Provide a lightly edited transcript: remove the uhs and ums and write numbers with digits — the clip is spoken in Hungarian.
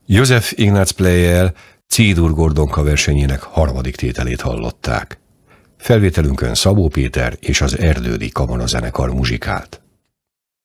József Ignác Pleyel C-dur Gordonka versenyének harmadik tételét hallották. Felvételünkön Szabó Péter és az Erdődi Kamarazenekar muzsikált.